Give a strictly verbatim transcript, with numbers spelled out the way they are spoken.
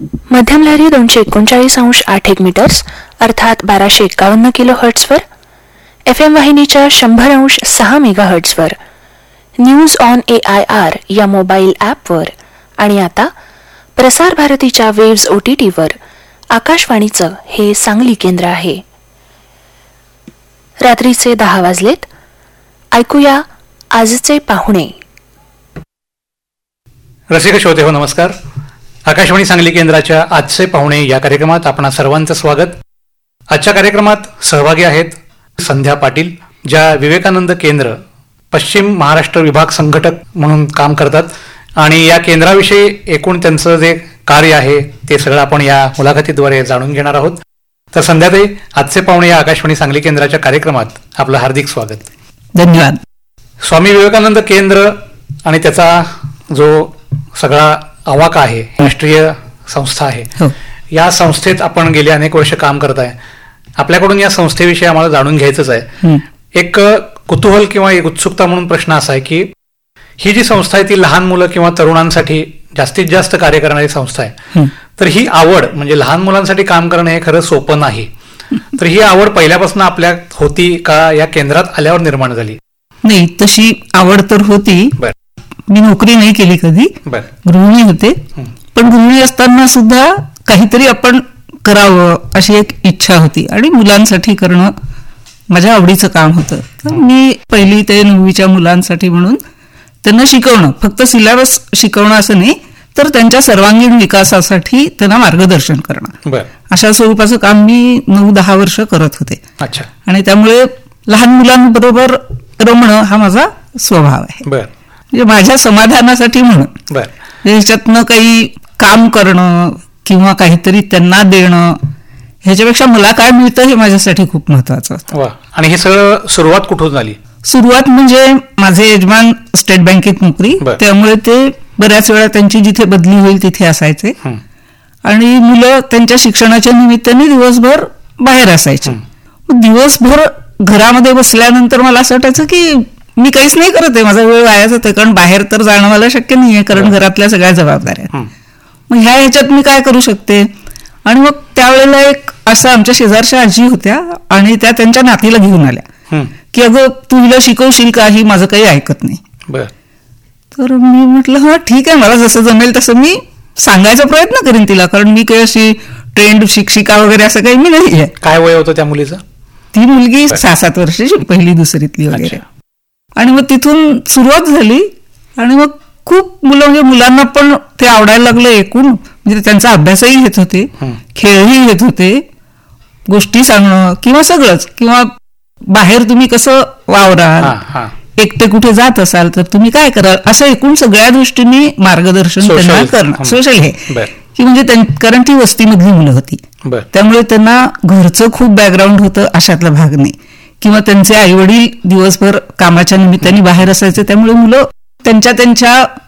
मध्यम लहरी दोनशे एकोणचाळीस अंश आठ एक मीटर्स अर्थात बाराशे एकावन्न किलो हर्ट्सवर, एफ एम वाहिनीच्या शंभर अंश सहा mega हर्ट्सवर, news on A I R या मोबाईल ॲपवर आणि आता प्रसार भारतीच्या वेव्ज ओ टी टीवर आकाशवाणीचं हे सांगली केंद्र आहे. रात्रीचे दहा वाजलेत. ऐकूया आजचे पाहुणे. रसिक श्रोते हो, नमस्कार. आकाशवाणी सांगली केंद्राच्या आजचे पाहुणे या कार्यक्रमात आपणा सर्वांचं स्वागत. आजच्या कार्यक्रमात सहभागी आहेत संध्या पाटील, ज्या विवेकानंद केंद्र पश्चिम महाराष्ट्र विभाग संघटक म्हणून काम करतात आणि या केंद्राविषयी एकूण त्यांचं जे कार्य आहे ते सगळं आपण या मुलाखतीद्वारे जाणून घेणार आहोत. तर संध्याताई, आजचे पाहुणे या आकाशवाणी सांगली केंद्राच्या कार्यक्रमात आपलं हार्दिक स्वागत. धन्यवाद. स्वामी विवेकानंद केंद्र आणि त्याचा जो सगळा आवाका आहे, राष्ट्रीय संस्था आहे, हो. या संस्थेत आपण गेले अनेक वर्ष काम करताय. आपल्याकडून या संस्थेविषयी आम्हाला जाणून घ्यायचंच आहे. एक कुतूहल किंवा एक उत्सुकता म्हणून प्रश्न असा आहे की ही जी संस्था आहे ती लहान मुलं किंवा तरुणांसाठी जास्तीत जास्त कार्य करणारी संस्था आहे. तर ही आवड म्हणजे लहान मुलांसाठी काम करणं हे खरं सोपं नाही. तर ही आवड पहिल्यापासून आपल्यात होती का या केंद्रात आल्यावर निर्माण झाली? नाही, तशी आवड तर होती. बर. मी नोकरी नाही केली कधी, गृहिणी होते. पण गृहिणी असताना सुद्धा काहीतरी आपण करावं अशी एक इच्छा होती आणि मुलांसाठी करणं माझ्या आवडीचं काम होतं. तर मी पहिली ते नववीच्या मुलांसाठी म्हणून त्यांना शिकवणं, फक्त सिलेबस शिकवणं असं नाही, तर त्यांच्या सर्वांगीण विकासासाठी त्यांना मार्गदर्शन करणं, अशा स्वरूपाचं काम मी नऊ दहा वर्ष करत होते. अच्छा. आणि त्यामुळे लहान मुलांबरोबर रमणं हा माझा स्वभाव आहे. म्हणजे माझ्या समाधानासाठी म्हणून ह्याच्यातनं काही काम करणं किंवा काहीतरी त्यांना देणं ह्याच्यापेक्षा मला काय मिळतं हे माझ्यासाठी खूप महत्वाचं होतं. आणि हे सगळं सुरुवात कुठून झाली? सुरुवात म्हणजे माझे यजमान स्टेट बँकेत नोकरी, त्यामुळे ते बऱ्याच वेळा त्यांची जिथे बदली होईल तिथे असायचे आणि मुलं त्यांच्या शिक्षणाच्या निमित्ताने दिवसभर बाहेर असायचे. दिवसभर घरामध्ये बसल्यानंतर मला असं वाटायचं की मी काहीच नाही करत आहे, माझा वेळ वाया जातोय, कारण बाहेर तर जाणं मला शक्य नाहीये, कारण घरातल्या सगळ्या जबाबदाऱ्या. मग ह्या ह्याच्यात मी काय करू शकते? आणि मग त्यावेळेला एक असं आमच्या शेजारच्या आजी होत्या आणि त्या त्यांच्या नातीला घेऊन आल्या की अगं तू हिला शिकवशील का, ही माझं काही ऐकत नाही. तर मी म्हटलं हा ठीक आहे, मला जसं जमेल तसं मी सांगायचा प्रयत्न करीन तिला, कारण मी काही अशी ट्रेंड शिक्षिका वगैरे असं काही मी नाही आहे. काय वय होतं त्या मुलीचं? ती मुलगी सहा सात वर्षाची, पहिली दुसरीतली वगैरे. आणि मग तिथून सुरुवात झाली आणि मग खूप मुलं म्हणजे मुलांना पण ते आवडायला लागलं एकूण. म्हणजे त्यांचा अभ्यासही घेत होते, खेळही घेत होते, गोष्टी सांगणं किंवा सगळंच, किंवा बाहेर तुम्ही कसं वावराल, एकटे कुठे जात असाल तर तुम्ही काय कराल, असं एकूण सगळ्या दृष्टीने मार्गदर्शन त्यांना करणं. सोशल हे की म्हणजे कारण ती वस्तीमधली मुलं होती, त्यामुळे त्यांना घरचं खूप बॅकग्राऊंड होतं अशातला भाग नाही, किंवा त्यांचे आई वडील दिवसभर कामाच्या निमित्ताने बाहेर असायचे, त्यामुळे मुलं त्यांच्या त्यांच्या